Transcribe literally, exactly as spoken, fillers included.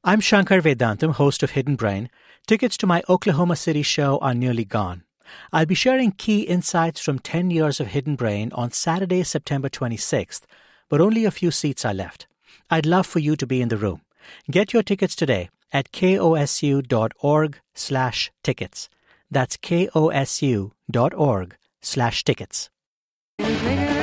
I'm Shankar Vedantam, host of Hidden Brain. Tickets to my Oklahoma City show are nearly gone. I'll be sharing key insights from ten years of Hidden Brain on Saturday, September twenty-sixth, but only a few seats are left. I'd love for you to be in the room. Get your tickets today at kosu.org slash tickets. That's kosu.org slash tickets.